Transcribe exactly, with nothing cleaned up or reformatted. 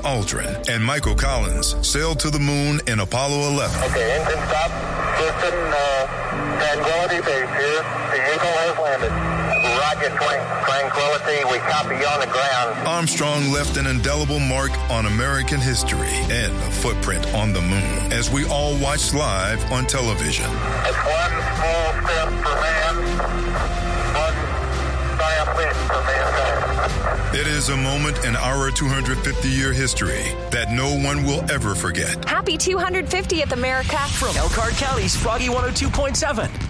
Aldrin and Michael Collins sailed to the moon in Apollo eleven. Okay, engine stop. Houston, uh, Tranquility Base here. The Eagle has landed. Roger, Tranquility. We copy you on the ground. Armstrong left an indelible mark on American history and a footprint on the moon as we all watched live on television. It's one small step for man, one giant leap for mankind. It is a moment in our two hundred fifty year history that no one will ever forget. Happy two hundred fiftieth, America. From Elkhart County's Froggy one oh two point seven.